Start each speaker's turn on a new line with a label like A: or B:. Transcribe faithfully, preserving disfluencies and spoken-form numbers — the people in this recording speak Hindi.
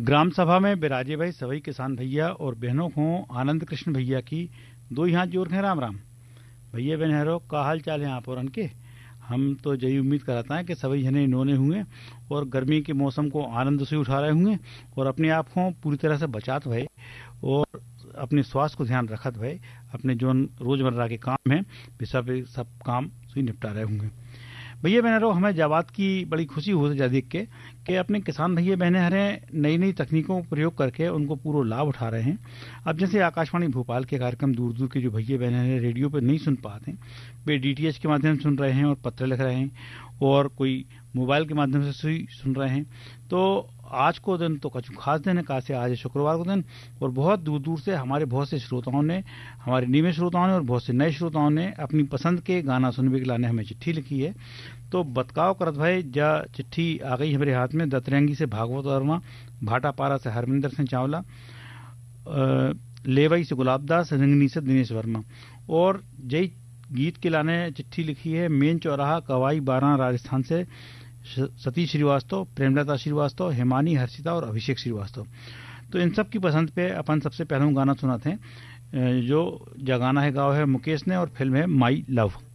A: ग्राम सभा में बिराजे भाई सभी किसान भैया और बहनों को आनंद कृष्ण भैया की दो ही हाथ जोड़ के राम राम। भैया बहनों का हाल चाल है आप और उनके। हम तो यही उम्मीद कराता है कि सभी जने इन्होंने हुए और गर्मी के मौसम को आनंद से उठा रहे होंगे और अपने आप को पूरी तरह से बचात भय और अपने स्वास्थ्य को ध्यान रखत भय अपने जो रोजमर्रा के काम है सब सब काम से निपटा रहे होंगे। भैया बहनों हमें जाबात की बड़ी खुशी हो जा देख के कि अपने किसान भैया बहने हरे नई नई तकनीकों का प्रयोग करके उनको पूरा लाभ उठा रहे हैं। अब जैसे आकाशवाणी भोपाल के कार्यक्रम दूर दूर के जो भैया बहने हैं रेडियो पर नहीं सुन पाते, वे डीटीएच के माध्यम से सुन रहे हैं और पत्र लिख रहे हैं और कोई मोबाइल के माध्यम से सुन रहे हैं। तो आज को दिन तो कुछ खास दिन है, कासे आज शुक्रवार को दिन और बहुत दूर दूर से हमारे बहुत से श्रोताओं ने, हमारे नियमित श्रोताओं ने और बहुत से नए श्रोताओं ने अपनी पसंद के गाना सुनने के लाने हमें चिट्ठी लिखी है। तो बतकाव करत भाई जा चिट्ठी आ गई हमारे हाथ में। दतरंगी से भागवत वर्मा, भाटापारा से हरमिंदर सिंह चावला, लेवई से गुलाबदास, रंगनी से दिनेश वर्मा और जय गीत के लाने चिट्ठी लिखी है मेन चौराहा कवाई बारह राजस्थान से सतीश श्रीवास्तव, प्रेमलता श्रीवास्तव, हेमानी, हर्षिता और अभिषेक श्रीवास्तव। तो इन सब की पसंद पे अपन सबसे पहले गाना सुना थे जो गाना है गाओ है मुकेश ने और फिल्म है माई लव।